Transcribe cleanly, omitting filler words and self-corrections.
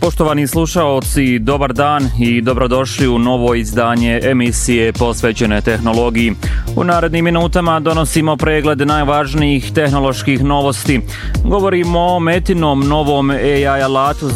Poštovani slušaoci, dobar dan i dobrodošli u novo izdanje emisije posvećene tehnologiji. U narednim minutama donosimo pregled najvažnijih tehnoloških novosti. Govorimo o Metinom novom AI alatu